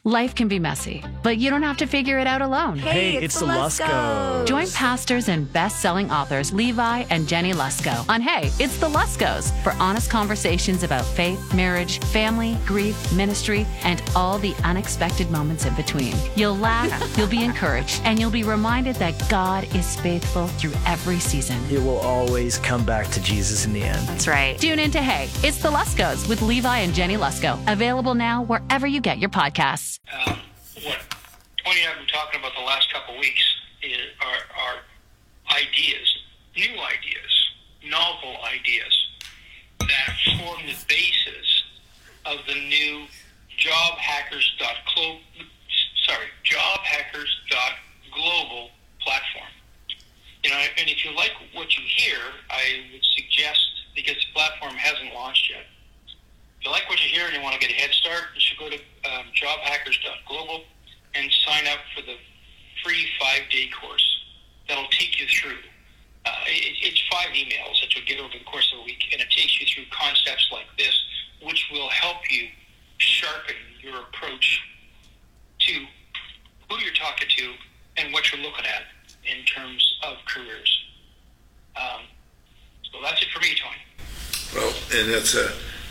Life can be messy, but you don't have to figure it out alone. Hey, it's the Luskos. Join pastors and best-selling authors Levi and Jenny Lusko on Hey, It's the Luskos for honest conversations about faith, marriage, family, grief, ministry, and all the unexpected moments in between. You'll laugh, you'll be encouraged, and you'll be reminded that God is faithful through every season. It will always come back to Jesus in the end. That's right. Tune in to Hey, It's the Luskos with Levi and Jenny Lusko. Available now wherever you get your podcasts. What Tony and I have been talking about the last couple of weeks are ideas, new ideas, novel ideas that form the basis of the new jobhackers.global platform. You know, and if you like what you hear, I would suggest, because the platform hasn't launched yet, if you like what you hear and you want to get a head start, you should go to jobhackers.global and sign up for the free 5-day course. That'll take you through. It's 5 emails that you'll get over the course of a week, and it takes you through concepts like this, which will help you sharpen your approach to who you're talking to and what you're looking at in terms of careers. So that's it for me, Tony. Well, and that's a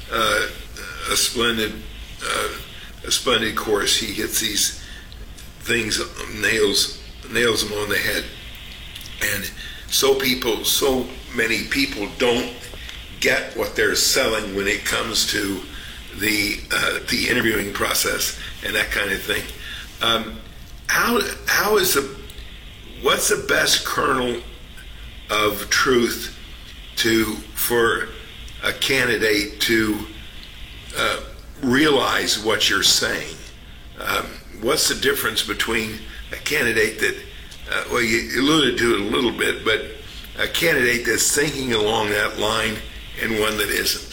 splendid course. He hits these things, nails them on the head, and so many people don't get what they're selling when it comes to the interviewing process and that kind of thing. What's the best kernel of truth for a candidate to realize what you're saying? What's the difference between a candidate that, well, you alluded to it a little bit, but a candidate that's thinking along that line and one that isn't?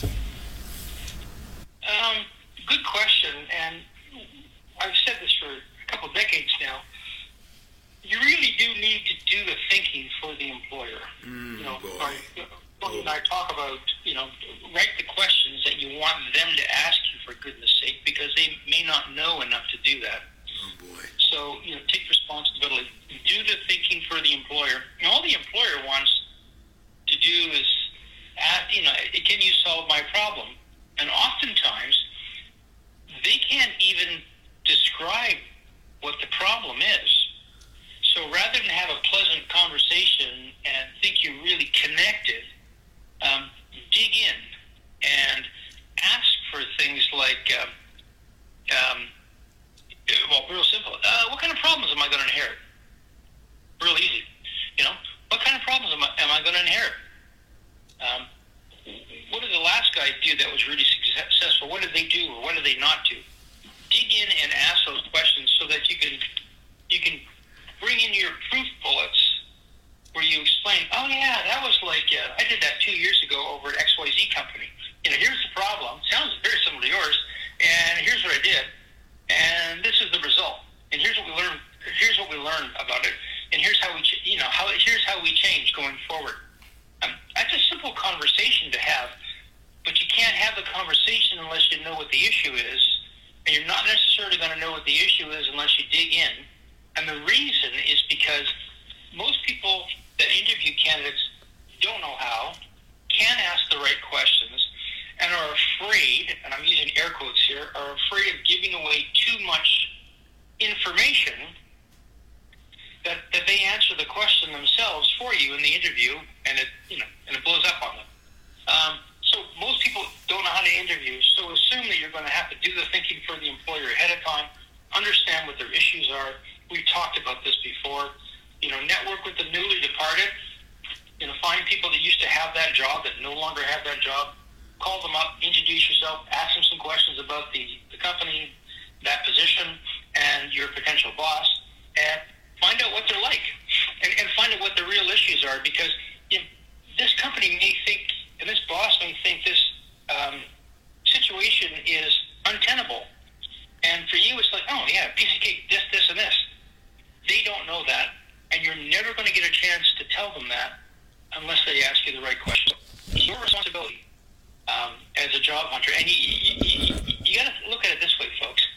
Good question, and I've said this for a couple of decades now. You really do need to do the thinking for the employer. And I talk about, write the questions that you want them to ask you, for goodness sake, because they may not know enough to do that. Oh, boy. So, take responsibility. Do the thinking for the employer. And all the employer wants to do is ask, can you solve my problem? And oftentimes, they can't even describe what the problem is. So rather than have a pleasant conversation and think you're really connected, dig in and ask for things like, real simple. What kind of problems am I going to inherit? Real easy. What kind of problems am I going to inherit? What did the last guy do that was really successful? What did they do, or what did they not do? Dig in and ask those questions so that you can bring in your proof bullets where you explain, oh yeah, that was like, I did that 2 years ago over at XYZ company. Here's the problem. Sounds very similar to yours, and here's what I did, and this is the result, and here's what we learned. Here's what we learned about it, and here's how we, here's how we change going forward. That's a simple conversation to have, but you can't have the conversation unless you know what the issue is, and you're not necessarily going to know what the issue is unless you dig in. And the reason is because most people that interview candidates don't know how, can't ask the right questions, and are afraid, and I'm using air quotes here, are afraid of giving away too much information that they answer the question themselves for you in the interview, and it blows up on them. So most people don't know how to interview, so assume that you're going to have to do the thinking for the employer ahead of time, understand what their issues are. We've talked about this before. Network with the newly departed. Find people that used to have that job that no longer have that job. Call them up, introduce yourself, ask them some questions about the company, that position, and your potential boss, and find out what they're like, and find out what the real issues are, because this company may think, and this boss may think this situation is untenable. And for you, it's like, oh, yeah, piece of cake, this, and this. They don't know that, and you're never going to get a chance to tell them that unless they ask you the right question. It's your responsibility as a job hunter. And you got to look at it this way, folks.